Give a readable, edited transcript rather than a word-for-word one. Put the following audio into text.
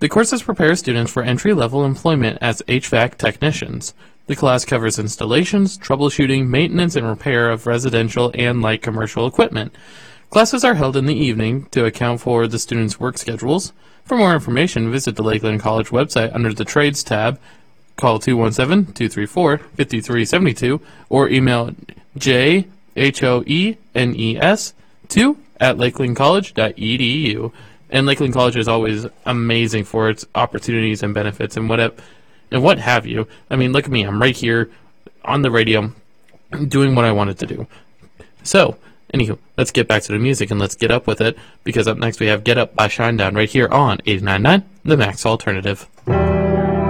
The courses prepare students for entry-level employment as HVAC technicians. The class covers installations, troubleshooting, maintenance, and repair of residential and light commercial equipment. Classes are held in the evening to account for the students' work schedules. For more information, visit the Lakeland College website under the Trades tab, call 217-234-5372, or email jhoenes2@lakelandcollege.edu. And Lakeland College is always amazing for its opportunities and benefits and what have you. I mean, look at me. I'm right here on the radio doing what I wanted to do. So, anywho, let's get back to the music and let's get up with it, because up next we have Get Up by Shinedown right here on 89.9 The Max Alternative.